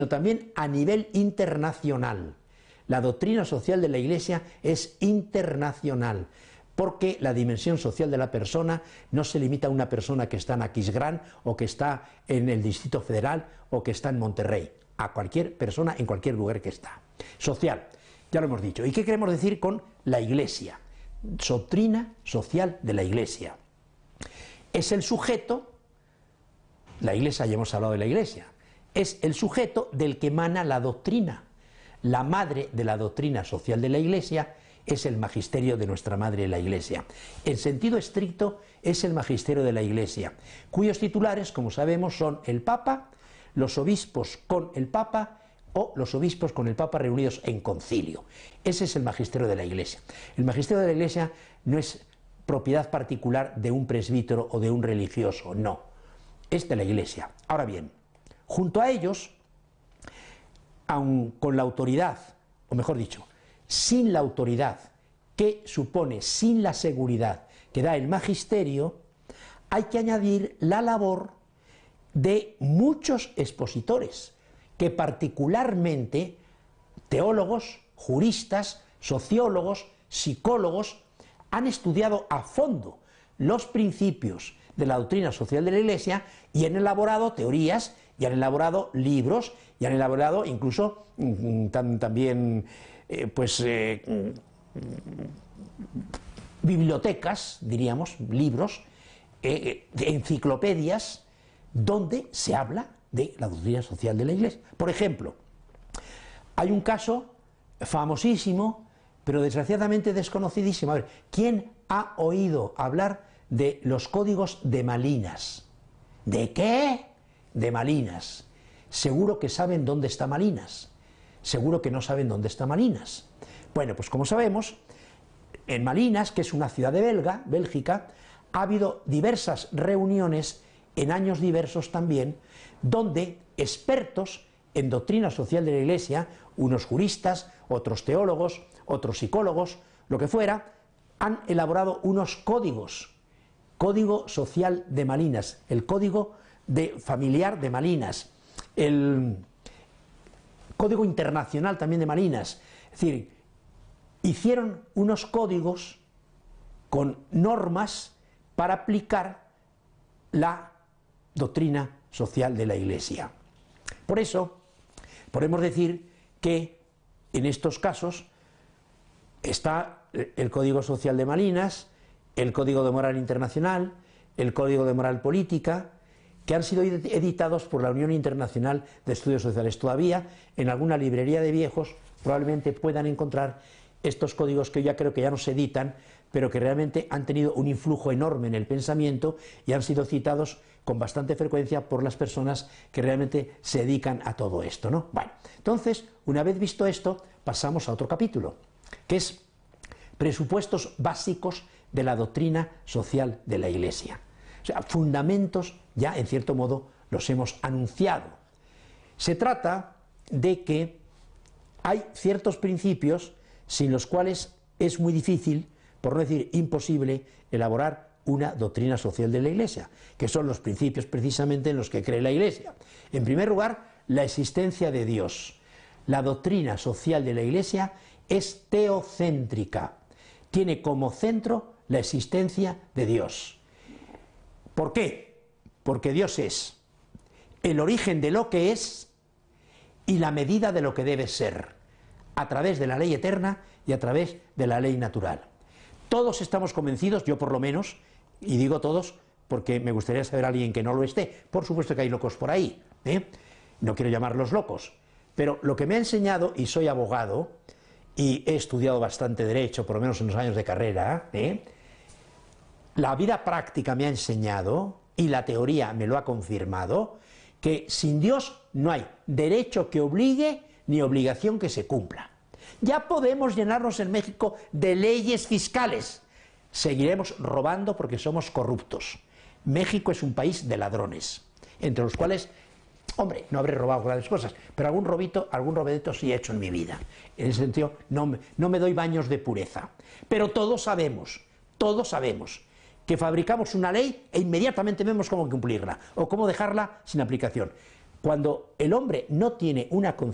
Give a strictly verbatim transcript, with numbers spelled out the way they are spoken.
también a nivel internacional. La doctrina social de la Iglesia es internacional, porque la dimensión social de la persona no se limita a una persona que está en Aquisgrán o que está en el Distrito Federal o que está en Monterrey, a cualquier persona en cualquier lugar que está. Social, ya lo hemos dicho. ¿Y qué queremos decir con la Iglesia? Doctrina social de la Iglesia. Es el sujeto, la Iglesia, ya hemos hablado de la Iglesia, es el sujeto del que emana la doctrina. La madre de la doctrina social de la Iglesia es el magisterio de nuestra madre la Iglesia. En sentido estricto es el magisterio de la Iglesia, cuyos titulares, como sabemos, son el Papa, los obispos con el Papa o los obispos con el Papa reunidos en concilio. Ese es el magisterio de la Iglesia. El magisterio de la Iglesia no es propiedad particular de un presbítero o de un religioso, no, es de la Iglesia. Ahora bien, junto a ellos, aun con la autoridad, o mejor dicho, sin la autoridad que supone, sin la seguridad que da el magisterio, hay que añadir la labor de muchos expositores, que particularmente teólogos, juristas, sociólogos, psicólogos, han estudiado a fondo los principios de la doctrina social de la Iglesia y han elaborado teorías y han elaborado libros y han elaborado incluso mm, tam, también eh, pues eh, bibliotecas, diríamos, libros, eh, enciclopedias donde se habla de la doctrina social de la Iglesia. Por ejemplo, hay un caso famosísimo, pero desgraciadamente desconocidísimo. A ver, ¿quién ha oído hablar de los códigos de Malinas? ¿De qué? De Malinas. Seguro que saben dónde está Malinas. Seguro que no saben dónde está Malinas. Bueno, pues como sabemos, en Malinas, que es una ciudad de Belga, Bélgica, ha habido diversas reuniones en años diversos también, donde expertos en doctrina social de la Iglesia, unos juristas, otros teólogos, otros psicólogos, lo que fuera, han elaborado unos códigos. Código social de Malinas, el código de familiar de Malinas, el código internacional también de Malinas. Es decir, hicieron unos códigos con normas para aplicar la doctrina social de la Iglesia. Por eso, podemos decir que en estos casos está el Código Social de Malinas, el Código de Moral Internacional, el Código de Moral Política, que han sido editados por la Unión Internacional de Estudios Sociales. Todavía en alguna librería de viejos probablemente puedan encontrar estos códigos que ya creo que ya no se editan, pero que realmente han tenido un influjo enorme en el pensamiento y han sido citados con bastante frecuencia por las personas que realmente se dedican a todo esto, ¿no? Bueno, entonces, una vez visto esto, pasamos a otro capítulo, que es presupuestos básicos de la doctrina social de la Iglesia. O sea, fundamentos, ya en cierto modo los hemos anunciado. Se trata de que hay ciertos principios sin los cuales es muy difícil, por no decir imposible, elaborar una doctrina social de la Iglesia, que son los principios precisamente en los que cree la Iglesia. En primer lugar, la existencia de Dios. La doctrina social de la Iglesia es teocéntrica, tiene como centro la existencia de Dios. ¿Por qué? Porque Dios es el origen de lo que es y la medida de lo que debe ser, a través de la ley eterna y a través de la ley natural. Todos estamos convencidos, yo por lo menos, y digo todos porque me gustaría saber a alguien que no lo esté, por supuesto que hay locos por ahí, ¿eh? No quiero llamarlos locos, pero lo que me ha enseñado, y soy abogado, y he estudiado bastante derecho, por lo menos en los años de carrera, ¿eh? La vida práctica me ha enseñado, y la teoría me lo ha confirmado, que sin Dios no hay derecho que obligue ni obligación que se cumpla. Ya podemos llenarnos en México de leyes fiscales, seguiremos robando porque somos corruptos. México es un país de ladrones, entre los cuales, hombre, no habré robado grandes cosas, pero algún robito, algún robedito sí he hecho en mi vida. En ese sentido, no me, no me doy baños de pureza. Pero todos sabemos, todos sabemos que fabricamos una ley e inmediatamente vemos cómo cumplirla o cómo dejarla sin aplicación. Cuando el hombre no tiene una conciencia